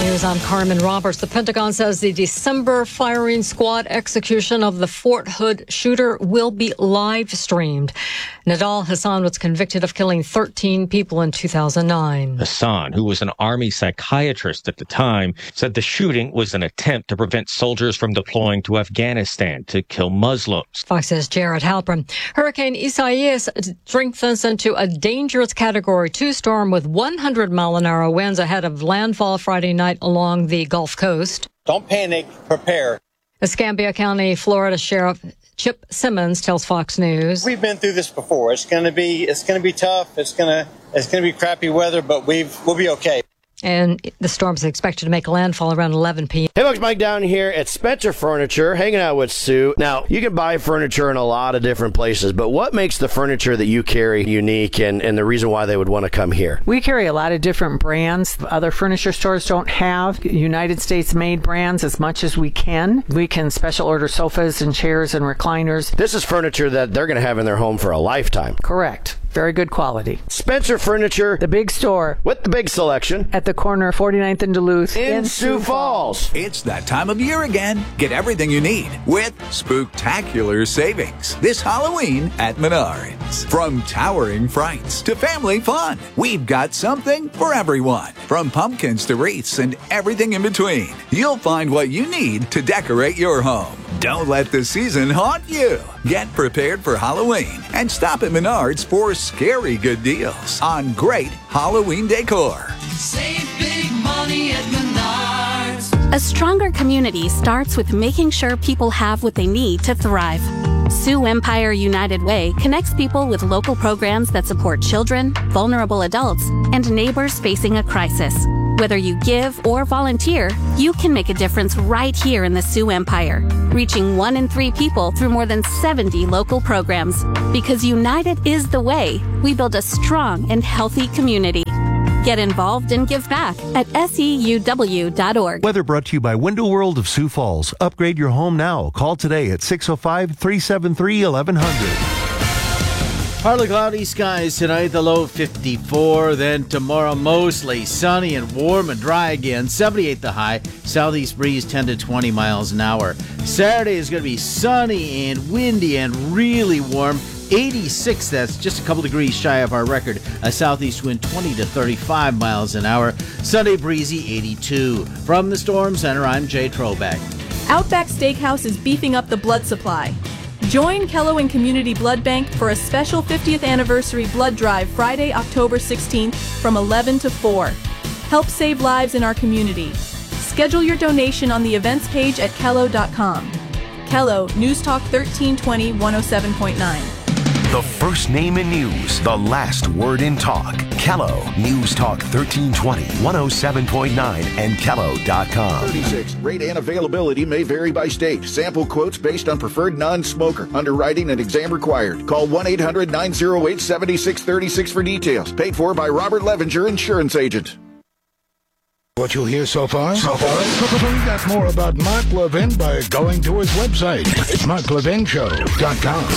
News, I'm Carmen Roberts. The Pentagon says the December firing squad execution of the Fort Hood shooter will be live streamed. Nidal Hasan was convicted of killing 13 people in 2009. Hasan, who was an Army psychiatrist at the time, said the shooting was an attempt to prevent soldiers from deploying to Afghanistan to kill Muslims. Fox's Jared Halpern. Hurricane Isaias strengthens into a dangerous Category 2 storm with 100-mile-an-hour winds ahead of landfall Friday night along the Gulf Coast. Don't panic, prepare. Escambia County, Florida Sheriff Chip Simmons tells Fox News. We've been through this before. It's going to be tough. It's going to be crappy weather, but we'll be okay. And the storm is expected to make landfall around 11 p.m. Hey folks, Mike down here at Spencer Furniture, hanging out with Sue. Now, you can buy furniture in a lot of different places, but what makes the furniture that you carry unique and the reason why they would want to come here? We carry a lot of different brands. Other furniture stores don't have United States made brands as much as we can. We can special order sofas and chairs and recliners. This is furniture that they're going to have in their home for a lifetime. Correct. Very good quality. Spencer Furniture, the big store with the big selection at the corner of 49th and Duluth in Sioux Falls. It's that time of year again. Get everything you need with spooktacular savings this Halloween at Menards. From towering frights to family fun, we've got something for everyone. From pumpkins to wreaths and everything in between, you'll find what you need to decorate your home. Don't let the season haunt you. Get prepared for Halloween and stop at Menards for scary good deals on great Halloween decor. Save big money at Menards. A stronger community starts with making sure people have what they need to thrive. Sioux Empire United Way connects people with local programs that support children, vulnerable adults, and neighbors facing a crisis. Whether you give or volunteer, you can make a difference right here in the Sioux Empire, reaching 1 in 3 people through more than 70 local programs. Because united is the way we build a strong and healthy community. Get involved and give back at SEUW.org. Weather brought to you by Window World of Sioux Falls. Upgrade your home now. Call today at 605-373-1100. Partly cloudy skies tonight, the low 54. Then tomorrow, mostly sunny and warm and dry again. 78 the high. Southeast breeze 10 to 20 miles an hour. Saturday is going to be sunny and windy and really warm. 86, that's just a couple degrees shy of our record. A southeast wind 20 to 35 miles an hour. Sunday breezy 82. From the Storm Center, I'm Jay Trobeck. Outback Steakhouse is beefing up the blood supply. Join Kello and Community Blood Bank for a special 50th anniversary blood drive Friday, October 16th from 11 to 4. Help save lives in our community. Schedule your donation on the events page at Kello.com. Kello, News Talk 1320 107.9. The first name in news, the last word in talk. Kello, News Talk 1320, 107.9, and Kello.com. 36. Rate and availability may vary by state. Sample quotes based on preferred non-smoker. Underwriting and exam required. Call 1-800-908-7636 for details. Paid for by Robert Levenger, Insurance Agent. What you'll hear so far? Find out more about Mark Levin by going to his website. It's MarkLevinShow.com.